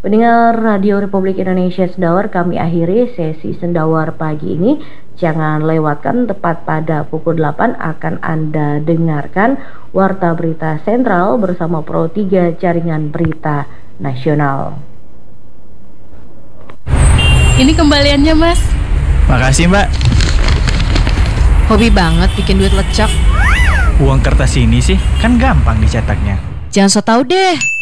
Pendengar Radio Republik Indonesia Sendawar, kami akhiri sesi Sendawar pagi ini. Jangan lewatkan, tepat pada pukul 8 akan Anda dengarkan Warta Berita Sentral bersama Pro 3 Jaringan Berita Nasional. Ini kembaliannya, Mas. Makasih, Mbak. Hobi banget bikin duit lecek. Uang kertas ini sih kan gampang dicetaknya. Jangan so tau deh.